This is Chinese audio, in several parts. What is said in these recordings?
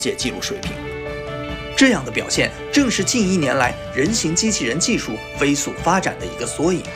界纪录水平。这样的表现正是近1年来人形机器人技术飞速发展的一个缩影。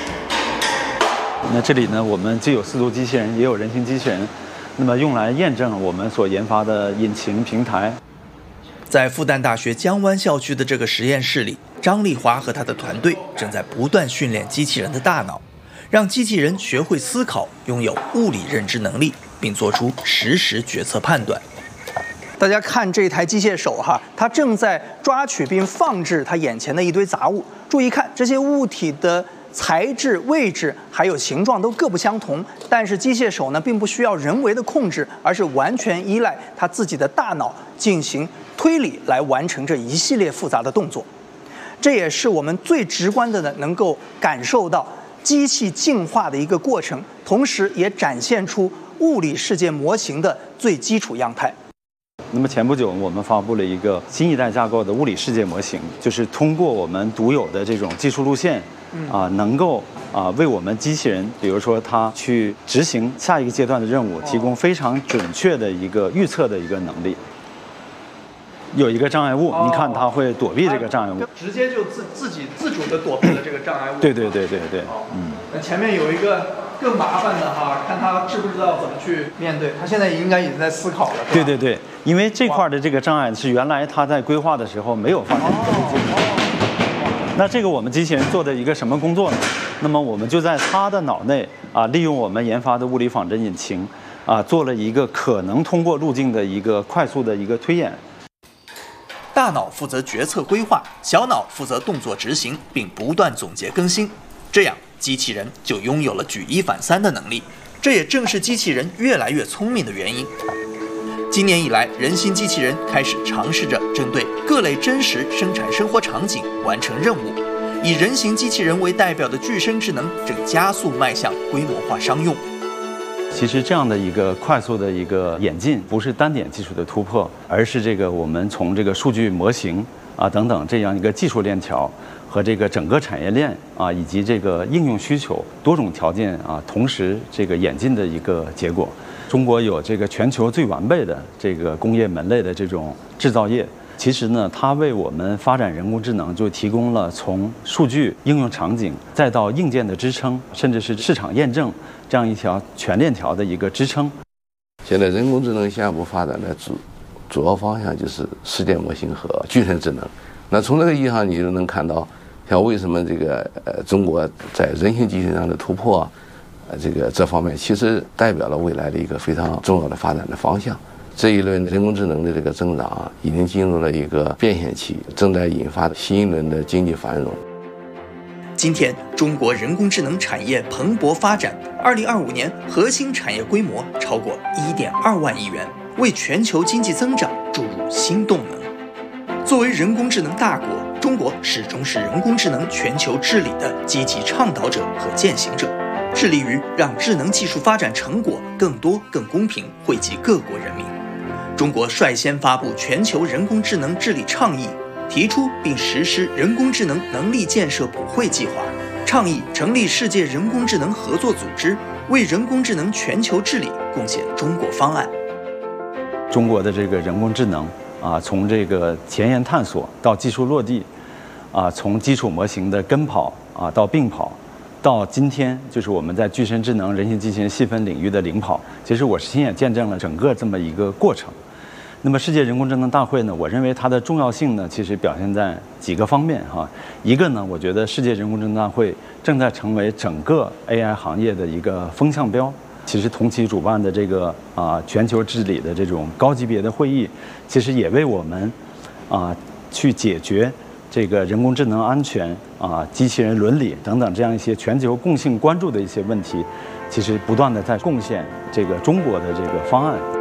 那这里呢，我们既有4足机器人，也有人形机器人，那么用来验证我们所研发的引擎平台。 在复旦大学江湾校区的这个实验室里，张丽华和他的团队正在不断训练机器人的大脑，让机器人学会思考，拥有物理认知能力，并做出实时决策判断。大家看这台机械手哈，它正在抓取并放置它眼前的一堆杂物。注意看，这些物体的材质、位置还有形状都各不相同，但是机械手呢，并不需要人为的控制，而是完全依赖它自己的大脑进行推理来完成这一系列复杂的动作。这也是我们最直观的呢，能够感受到机器进化的一个过程，同时也展现出物理世界模型的最基础样态。 那么前不久，我们发布了一个新一代架构的物理世界模型，就是通过我们独有的这种技术路线，能够为我们机器人，比如说它去执行下一个阶段的任务，提供非常准确的一个预测的一个能力。有一个障碍物，你看它会躲避这个障碍物， 直接就自己自主的躲避了这个障碍物。 对。 那前面有一个更麻烦的哈，看他知不知道怎么去面对。他现在应该已经在思考了。 对，因为这块的这个障碍是原来他在规划的时候没有发现这个路径。那这个我们机器人做的一个什么工作呢？那么我们就在它的脑内利用我们研发的物理仿真引擎做了一个可能通过路径的一个快速的一个推演。 大脑负责决策规划，小脑负责动作执行，并不断总结更新。这样，机器人就拥有了举一反三的能力。这也正是机器人越来越聪明的原因。今年以来，人形机器人开始尝试着针对各类真实生产生活场景完成任务。以人形机器人为代表的具身智能正加速迈向规模化商用。 其实这样的一个快速的一个演进，不是单点技术的突破，而是这个我们从这个数据模型等等这样一个技术链条和这个整个产业链以及这个应用需求多种条件同时这个演进的一个结果。中国有这个全球最完备的这个工业门类的这种制造业。其实呢，它为我们发展人工智能就提供了从数据应用场景，再到硬件的支撑，甚至是市场验证这样一条全链条的一个支撑。 现在人工智能下一步发展的主要方向就是世界模型和具身智能。那从这个意义上，你就能看到，像为什么这个中国在人形机器人上的突破，这方面其实代表了未来的一个非常重要的发展的方向。这一轮人工智能的这个增长已经进入了一个变现期，正在引发新一轮的经济繁荣。 今天，中国人工智能产业蓬勃发展，2025年核心产业规模超过1.2万亿元，为全球经济增长注入新动能。作为人工智能大国，中国始终是人工智能全球治理的积极倡导者和践行者，致力于让智能技术发展成果更多、更公平，惠及各国人民。中国率先发布全球人工智能治理倡议，提出并实施人工智能能力建设普惠计划，倡议成立世界人工智能合作组织，为人工智能全球治理贡献中国方案。 中国的这个人工智能从这个前沿探索到技术落地，从基础模型的跟跑到并跑，到今天就是我们在具身智能、人形机器人细分领域的领跑。其实我是亲眼见证了整个这么一个过程。那么世界人工智能大会呢，我认为它的重要性呢，其实表现在几个方面哈。一个呢，我觉得世界人工智能大会正在成为整个 AI 行业的一个风向标。其实同期主办的这个全球治理的这种高级别的会议，其实也为我们去解决这个人工智能安全机器人伦理等等这样一些全球共性关注的一些问题，其实不断的在贡献这个中国的这个方案。